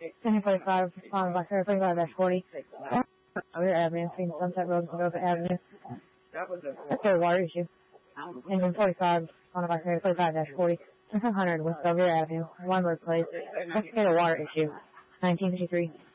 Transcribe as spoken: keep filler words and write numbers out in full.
ten forty-five on Blackberry forty-five dash forty. Rear Avenue, between Sunset Road and Cordova Avenue. That's a water issue. Engine forty-five on Blackberry forty-five dash forty. one hundred West Belvedere Avenue, Weinberg Place. That's a water issue. nineteen fifty-three.